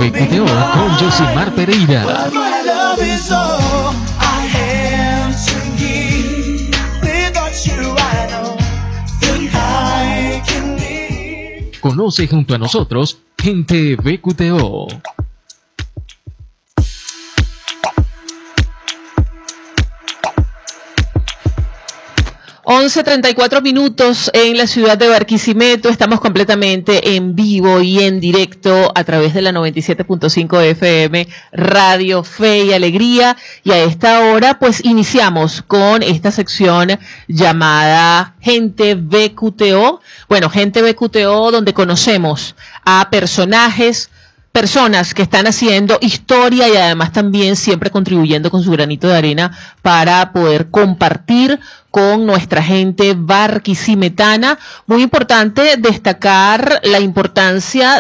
BQTO con Josimar Pereira. Conoce junto a nosotros Gente BQTO. 11:34 en la ciudad de Barquisimeto. Estamos completamente en vivo y en directo a través de la 97.5 FM Radio Fe y Alegría. Y a esta hora pues iniciamos con esta sección llamada Gente BQTO. Bueno, Gente BQTO, donde conocemos a personas que están haciendo historia y además también siempre contribuyendo con su granito de arena para poder compartir con nuestra gente barquisimetana. Muy importante destacar la importancia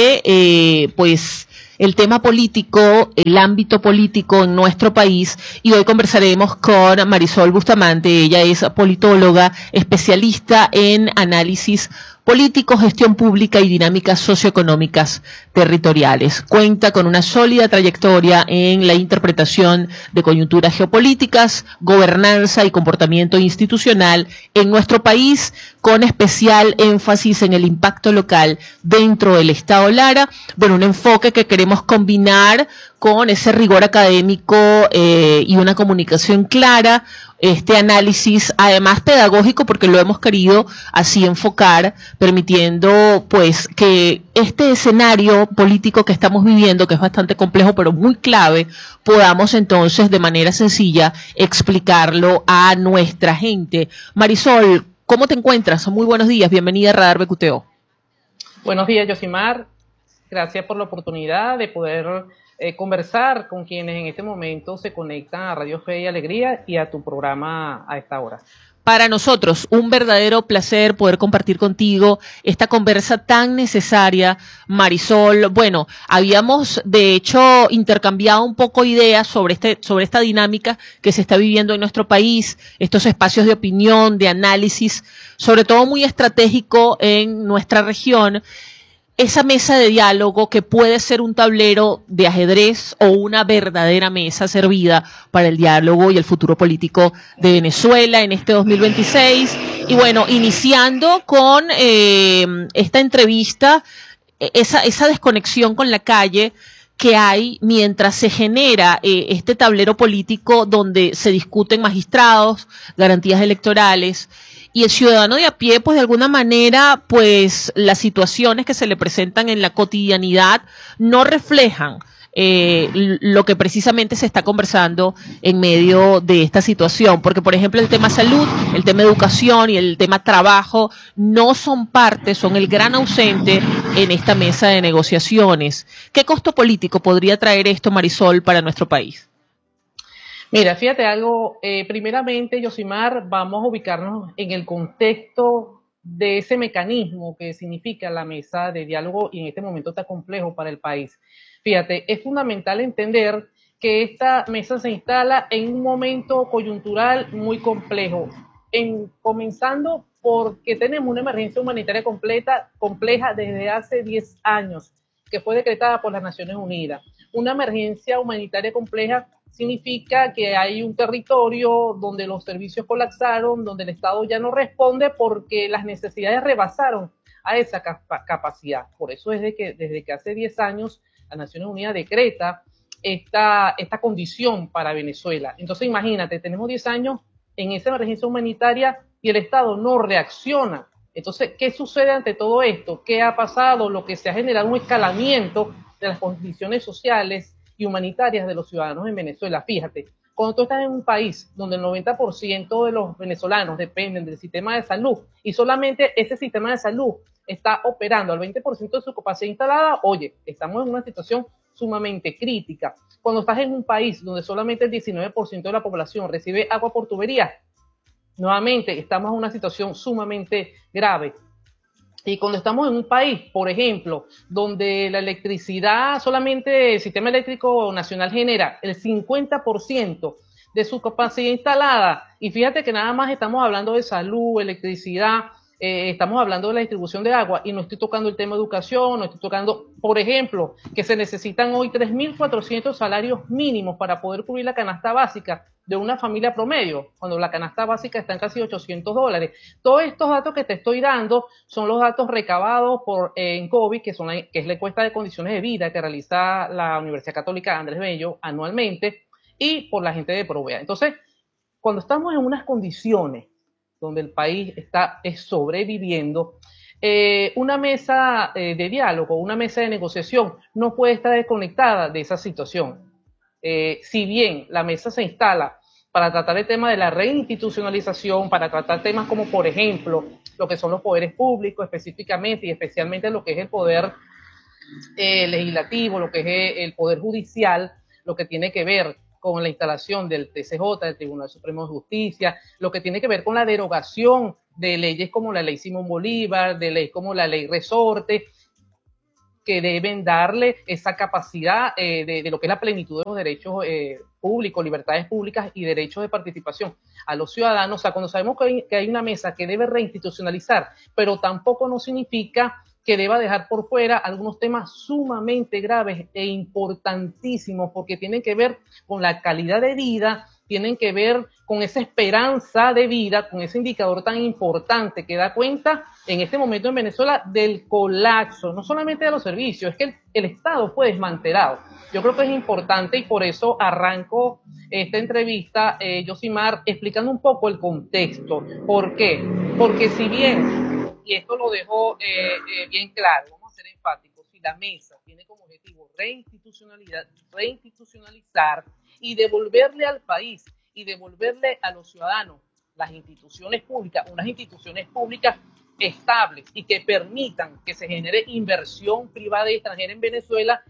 de el tema político, el ámbito político en nuestro país, y hoy conversaremos con Marisol Bustamante. Ella es politóloga, especialista en análisis político, gestión pública y dinámicas socioeconómicas territoriales. Cuenta con una sólida trayectoria en la interpretación de coyunturas geopolíticas, gobernanza y comportamiento institucional en nuestro país, con especial énfasis en el impacto local dentro del Estado Lara. Bueno, un enfoque que queremos combinar con ese rigor académico y una comunicación clara, este análisis además pedagógico, porque lo hemos querido así enfocar, permitiendo pues que este escenario político que estamos viviendo, que es bastante complejo pero muy clave, podamos entonces de manera sencilla explicarlo a nuestra gente. Marisol, ¿cómo te encuentras? Muy buenos días, bienvenida a Radar BQTO. Buenos días, Josimar. Gracias por la oportunidad de poder conversar con quienes en este momento se conectan a Radio Fe y Alegría y a tu programa a esta hora. Para nosotros, un verdadero placer poder compartir contigo esta conversa tan necesaria, Marisol. Bueno, habíamos de hecho intercambiado un poco ideas sobre esta dinámica que se está viviendo en nuestro país, estos espacios de opinión, de análisis, sobre todo muy estratégico en nuestra región. Esa mesa de diálogo que puede ser un tablero de ajedrez o una verdadera mesa servida para el diálogo y el futuro político de Venezuela en este 2026. Y bueno, iniciando con esta entrevista, esa desconexión con la calle que hay mientras se genera este tablero político donde se discuten magistrados, garantías electorales, y el ciudadano de a pie, pues de alguna manera, pues las situaciones que se le presentan en la cotidianidad no reflejan lo que precisamente se está conversando en medio de esta situación, porque por ejemplo el tema salud, el tema educación y el tema trabajo no son parte, son el gran ausente en esta mesa de negociaciones. ¿Qué costo político podría traer esto, Marisol, para nuestro país? Mira, fíjate algo, primeramente, Josimar, vamos a ubicarnos en el contexto de ese mecanismo que significa la mesa de diálogo y en este momento está complejo para el país. Fíjate, es fundamental entender que esta mesa se instala en un momento coyuntural muy complejo, comenzando porque tenemos una emergencia humanitaria compleja desde hace 10 años, que fue decretada por las Naciones Unidas. Una emergencia humanitaria compleja significa que hay un territorio donde los servicios colapsaron, donde el Estado ya no responde porque las necesidades rebasaron a esa capacidad. Por eso es desde que hace 10 años las Naciones Unidas decreta esta condición para Venezuela. Entonces imagínate, tenemos 10 años en esa emergencia humanitaria y el Estado no reacciona. Entonces, ¿qué sucede ante todo esto? ¿Qué ha pasado? Lo que se ha generado un escalamiento de las condiciones sociales y humanitarias de los ciudadanos en Venezuela. Fíjate, cuando tú estás en un país donde el 90% de los venezolanos dependen del sistema de salud y solamente ese sistema de salud está operando al 20% de su capacidad instalada, oye, estamos en una situación sumamente crítica. Cuando estás en un país donde solamente el 19% de la población recibe agua por tubería, nuevamente estamos en una situación sumamente grave. Y cuando estamos en un país, por ejemplo, donde la electricidad, solamente el sistema eléctrico nacional genera el 50% de su capacidad instalada, y fíjate que nada más estamos hablando de salud, electricidad, estamos hablando de la distribución de agua y no estoy tocando el tema de educación, no estoy tocando, por ejemplo, que se necesitan hoy 3.400 salarios mínimos para poder cubrir la canasta básica de una familia promedio, cuando la canasta básica está en casi $800. Todos estos datos que te estoy dando son los datos recabados por en COVID, que es la encuesta de condiciones de vida que realiza la Universidad Católica Andrés Bello anualmente, y por la gente de Provea. Entonces, cuando estamos en unas condiciones donde el país está sobreviviendo, una mesa de diálogo, una mesa de negociación no puede estar desconectada de esa situación. Si bien la mesa se instala para tratar el tema de la reinstitucionalización, para tratar temas como, por ejemplo, lo que son los poderes públicos específicamente y especialmente lo que es el poder legislativo, lo que es el poder judicial, lo que tiene que ver con la instalación del TCJ, del Tribunal Supremo de Justicia, lo que tiene que ver con la derogación de leyes como la ley Simón Bolívar, de leyes como la ley Resorte, que deben darle esa capacidad de lo que es la plenitud de los derechos públicos, libertades públicas y derechos de participación a los ciudadanos. O sea, cuando sabemos que hay una mesa que debe reinstitucionalizar, pero tampoco no significa que deba dejar por fuera algunos temas sumamente graves e importantísimos, porque tienen que ver con la calidad de vida, tienen que ver con esa esperanza de vida, con ese indicador tan importante que da cuenta en este momento en Venezuela del colapso, no solamente de los servicios, es que el Estado fue desmantelado. Yo creo que es importante y por eso arranco esta entrevista, Yosimar, explicando un poco el contexto. ¿Por qué? Porque si bien, y esto lo dejo bien claro, vamos a ser enfáticos, si la mesa tiene como objetivo reinstitucionalizar y devolverle al país y devolverle a los ciudadanos las instituciones públicas, unas instituciones públicas estables y que permitan que se genere inversión privada y extranjera en Venezuela,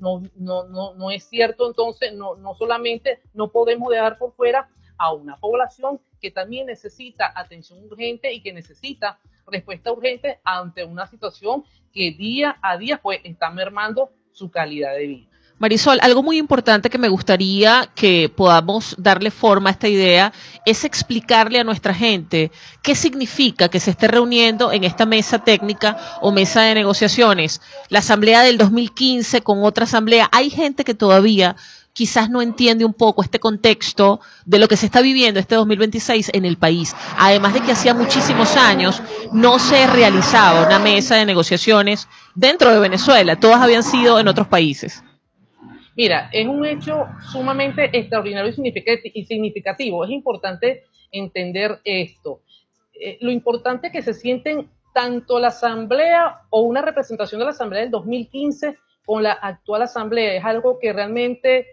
no es cierto. Entonces, no solamente no podemos dejar por fuera a una población que también necesita atención urgente y que necesita respuesta urgente ante una situación que día a día pues está mermando su calidad de vida. Marisol, algo muy importante que me gustaría que podamos darle forma a esta idea es explicarle a nuestra gente qué significa que se esté reuniendo en esta mesa técnica o mesa de negociaciones, la asamblea del 2015 con otra asamblea. Hay gente que todavía quizás no entiende un poco este contexto de lo que se está viviendo este 2026 en el país. Además de que hacía muchísimos años no se realizaba una mesa de negociaciones dentro de Venezuela, todas habían sido en otros países. Mira, es un hecho sumamente extraordinario y significativo. Es importante entender esto. Lo importante es que se sienten tanto la asamblea o una representación de la asamblea del 2015 con la actual asamblea. Es algo que realmente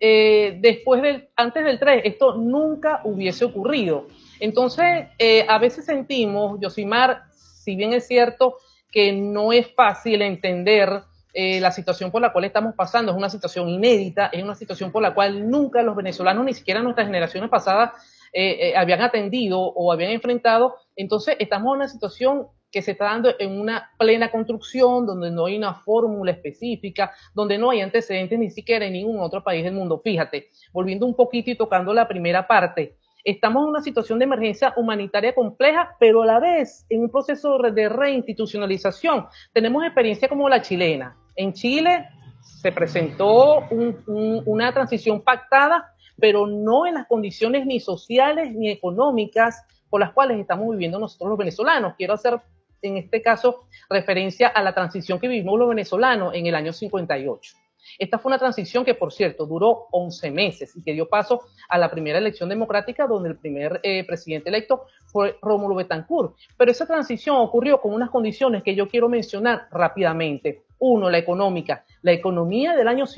antes del 3, esto nunca hubiese ocurrido. Entonces, a veces sentimos, Yosimar, si bien es cierto que no es fácil entender la situación por la cual estamos pasando, es una situación inédita, es una situación por la cual nunca los venezolanos, ni siquiera nuestras generaciones pasadas, habían atendido o habían enfrentado. Entonces estamos en una situación que se está dando en una plena construcción, donde no hay una fórmula específica, donde no hay antecedentes ni siquiera en ningún otro país del mundo. Fíjate, volviendo un poquito y tocando la primera parte, estamos en una situación de emergencia humanitaria compleja, pero a la vez en un proceso de reinstitucionalización. Tenemos experiencia como la chilena. En Chile se presentó una transición pactada, pero no en las condiciones ni sociales ni económicas por las cuales estamos viviendo nosotros los venezolanos. Quiero hacer en este caso referencia a la transición que vivimos los venezolanos en el año 58. Esta fue una transición que, por cierto, duró 11 meses y que dio paso a la primera elección democrática, donde el primer presidente electo fue Rómulo Betancourt. Pero esa transición ocurrió con unas condiciones que yo quiero mencionar rápidamente. Uno, la económica. La economía del año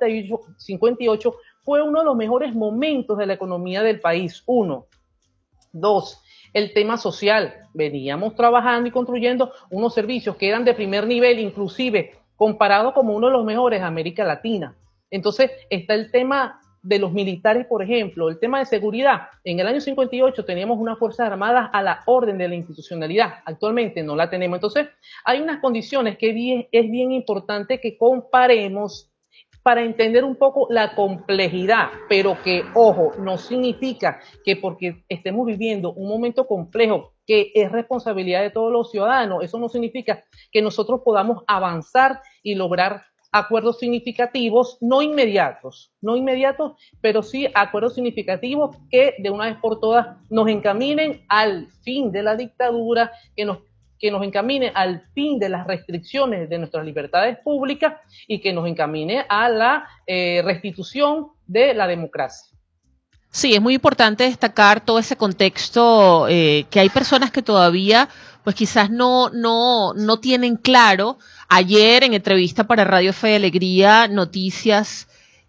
58 fue uno de los mejores momentos de la economía del país. Uno. Dos, el tema social. Veníamos trabajando y construyendo unos servicios que eran de primer nivel, inclusive comparado como uno de los mejores de América Latina. Entonces está el tema de los militares, por ejemplo, el tema de seguridad. En el año 58 teníamos unas Fuerzas Armadas a la orden de la institucionalidad. Actualmente no la tenemos. Entonces hay unas condiciones que es bien importante que comparemos para entender un poco la complejidad, pero que, ojo, no significa que porque estemos viviendo un momento complejo, que es responsabilidad de todos los ciudadanos, eso no significa que nosotros podamos avanzar y lograr acuerdos significativos, no inmediatos, pero sí acuerdos significativos que de una vez por todas nos encaminen al fin de la dictadura, que nos encamine al fin de las restricciones de nuestras libertades públicas y que nos encamine a la restitución de la democracia. Sí, es muy importante destacar todo ese contexto, que hay personas que todavía, pues quizás no tienen claro. Ayer en entrevista para Radio Fe y Alegría, Noticias,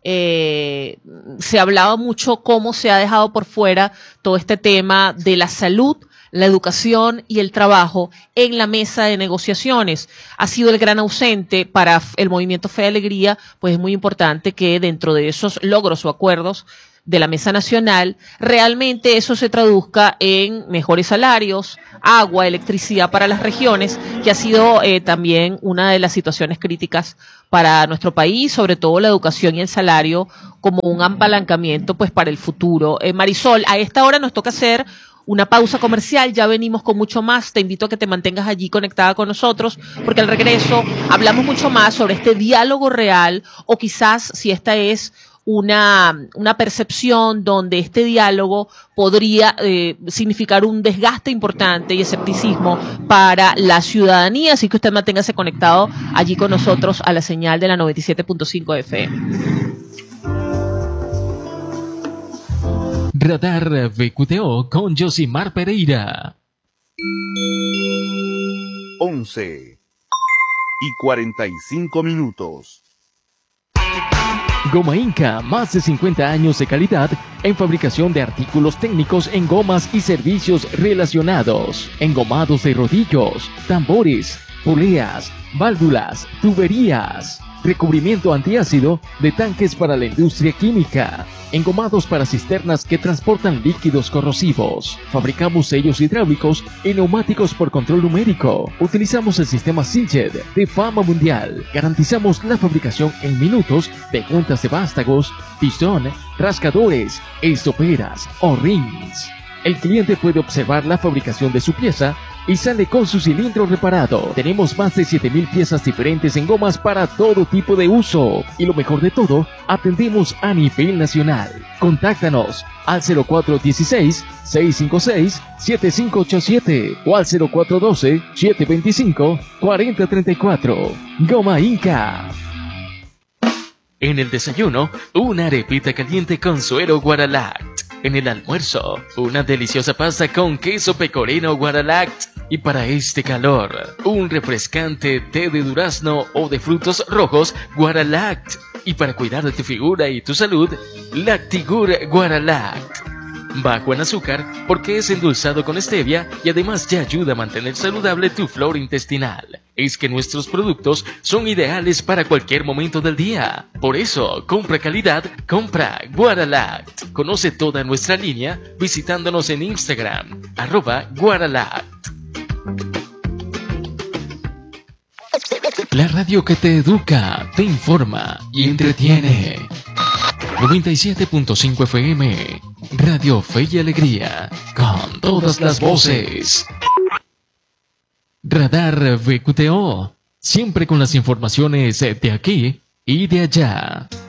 se hablaba mucho cómo se ha dejado por fuera todo este tema de la salud, la educación y el trabajo en la mesa de negociaciones. Ha sido el gran ausente para el movimiento Fe y Alegría, pues es muy importante que dentro de esos logros o acuerdos de la mesa nacional, realmente eso se traduzca en mejores salarios, agua, electricidad para las regiones, que ha sido también una de las situaciones críticas para nuestro país, sobre todo la educación y el salario como un apalancamiento pues para el futuro. Marisol, a esta hora nos toca hacer una pausa comercial, ya venimos con mucho más, te invito a que te mantengas allí conectada con nosotros, porque al regreso hablamos mucho más sobre este diálogo real, o quizás si esta es una percepción donde este diálogo podría significar un desgaste importante y escepticismo para la ciudadanía, así que usted manténgase conectado allí con nosotros a la señal de la 97.5 FM. Radar VQTO con Josimar Pereira. 11:45. Goma Inca, más de 50 años de calidad en fabricación de artículos técnicos en gomas y servicios relacionados, engomados de rodillos, tambores, poleas, válvulas, tuberías, recubrimiento antiácido de tanques para la industria química, engomados para cisternas que transportan líquidos corrosivos. Fabricamos sellos hidráulicos y neumáticos por control numérico. Utilizamos el sistema Siljet de fama mundial. Garantizamos la fabricación en minutos de juntas de vástagos, pistón, rascadores, estoperas o rings. El cliente puede observar la fabricación de su pieza y sale con su cilindro reparado. Tenemos más de 7,000 piezas diferentes en gomas para todo tipo de uso. Y lo mejor de todo, atendemos a nivel nacional. Contáctanos al 0416-656-7587 o al 0412-725-4034. Goma Inca. En el desayuno, una arepita caliente con suero Guaralact. En el almuerzo, una deliciosa pasta con queso pecorino Guaralact. Y para este calor, un refrescante té de durazno o de frutos rojos Guaralact. Y para cuidar de tu figura y tu salud, Lactigur Guaralact. Bajo en azúcar porque es endulzado con stevia y además ya ayuda a mantener saludable tu flora intestinal. Es que nuestros productos son ideales para cualquier momento del día. Por eso, compra calidad, compra Guaralact. Conoce toda nuestra línea visitándonos en Instagram, @Guaralact. La radio que te educa, te informa y entretiene. 97.5 FM, Radio Fe y Alegría, con todas las voces. Radar VQTO, siempre con las informaciones de aquí y de allá.